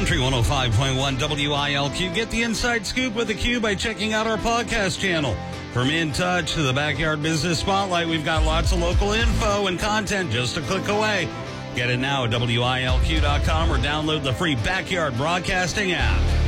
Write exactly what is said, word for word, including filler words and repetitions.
Country one oh five point one W I L Q. Get the inside scoop with the Q by checking out our podcast channel. From In Touch to the Backyard Business Spotlight, we've got lots of local info and content just a click away. Get it now at W I L Q dot com or download the free Backyard Broadcasting app.